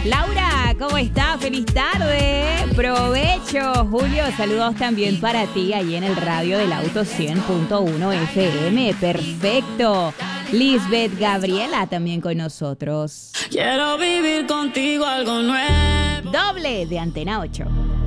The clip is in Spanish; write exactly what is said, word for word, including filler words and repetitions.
Laura, ¿cómo estás? Feliz tarde. Provecho. Julio, saludos también para ti ahí en el radio del auto cien punto uno F M. Perfecto. Lisbeth Gabriela también con nosotros. Quiero vivir contigo algo nuevo. Doble de Antena ocho.